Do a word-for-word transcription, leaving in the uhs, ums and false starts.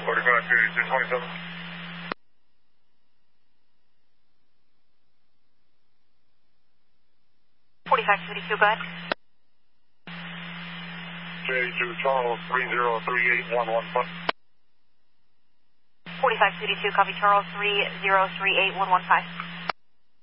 forty-five thirty-two twenty-seven. forty-five thirty-two, go ahead. J two Charles three zero three eight one one five. forty-five thirty-two, copy Charles three zero three eight one one five.